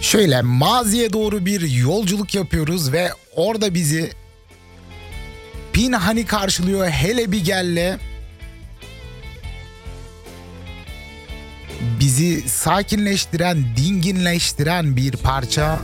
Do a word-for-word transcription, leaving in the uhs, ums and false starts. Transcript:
Şöyle maziye doğru bir yolculuk yapıyoruz ve orada bizi Pinhani karşılıyor. Hele bir gelle. Bizi sakinleştiren, dinginleştiren bir parça.